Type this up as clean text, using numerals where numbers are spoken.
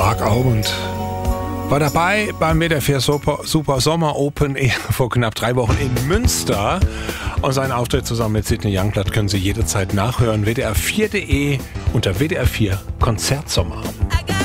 Mark Aubend war dabei beim WDR 4 Super Sommer Open vor knapp 3 Wochen in Münster. Und seinen Auftritt zusammen mit Sidney Youngblood können Sie jederzeit nachhören. WDR4.de unter WDR 4 Konzertsommer.